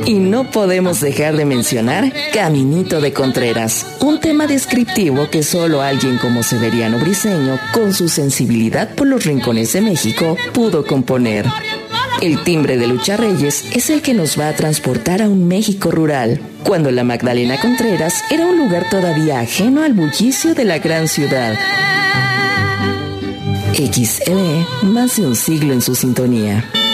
Y no podemos dejar de mencionar Caminito de Contreras, un tema descriptivo que solo alguien como Severiano Briceño, con su sensibilidad por los rincones de México, pudo componer. El timbre de Lucha Reyes es el que nos va a transportar a un México rural, cuando la Magdalena Contreras era un lugar todavía ajeno al bullicio de la gran ciudad. XL, más de un siglo en su sintonía.